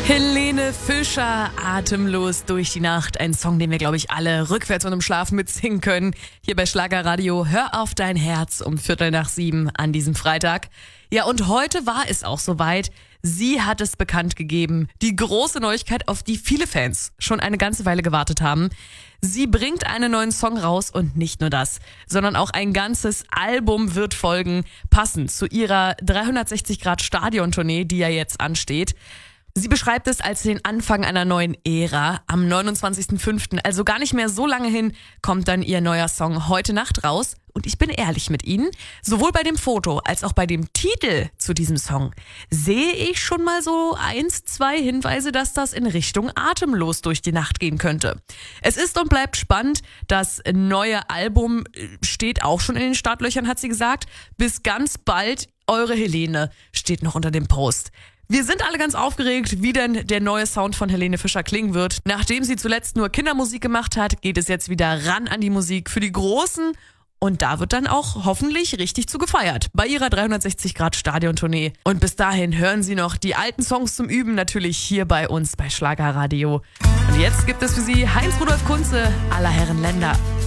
Helene Fischer, Atemlos durch die Nacht. Ein Song, den wir, glaube ich, alle rückwärts und im Schlaf mitsingen können. Hier bei Schlagerradio. Hör auf dein Herz um 6:15 an diesem Freitag. Ja, und heute war es auch soweit. Sie hat es bekannt gegeben. Die große Neuigkeit, auf die viele Fans schon eine ganze Weile gewartet haben. Sie bringt einen neuen Song raus und nicht nur das, sondern auch ein ganzes Album wird folgen, passend zu ihrer 360-Grad-Stadion-Tournee, die ja jetzt ansteht. Sie beschreibt es als den Anfang einer neuen Ära. Am 29.05., also gar nicht mehr so lange hin, kommt dann ihr neuer Song Heute Nacht raus. Und ich bin ehrlich mit Ihnen, sowohl bei dem Foto als auch bei dem Titel zu diesem Song sehe ich schon mal so 1, 2 Hinweise, dass das in Richtung Atemlos durch die Nacht gehen könnte. Es ist und bleibt spannend. Das neue Album steht auch schon in den Startlöchern, hat sie gesagt. Bis ganz bald, eure Helene, steht noch unter dem Post. Wir sind alle ganz aufgeregt, wie denn der neue Sound von Helene Fischer klingen wird. Nachdem sie zuletzt nur Kindermusik gemacht hat, geht es jetzt wieder ran an die Musik für die Großen. Und da wird dann auch hoffentlich richtig zu gefeiert bei ihrer 360-Grad-Stadion-Tournee. Und bis dahin hören Sie noch die alten Songs zum Üben natürlich hier bei uns bei Schlagerradio. Und jetzt gibt es für Sie Heinz Rudolf Kunze, aller Herren Länder.